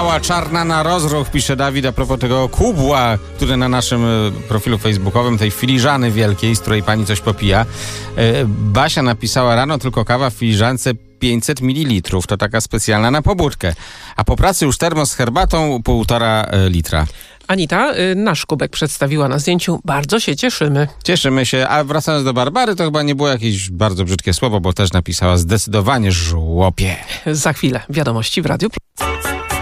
biała, czarna na rozruch, pisze Dawid a propos tego kubła, który na naszym profilu facebookowym, tej filiżany wielkiej, z której pani coś popija. Basia napisała: rano tylko kawa w filiżance 500 ml. To taka specjalna na pobudkę. A po pracy już termos z herbatą 1,5 litra. Anita nasz kubek przedstawiła na zdjęciu. Bardzo się cieszymy. Cieszymy się. A wracając do Barbary, to chyba nie było jakieś bardzo brzydkie słowo, bo też napisała zdecydowanie żłopie. Za chwilę wiadomości w Radiu.